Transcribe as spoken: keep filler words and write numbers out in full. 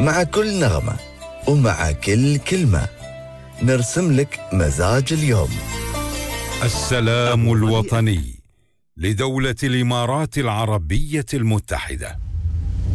مع كل نغمة ومع كل كلمة نرسم لك مزاج اليوم. السلام الوطني لدولة الإمارات العربية المتحدة.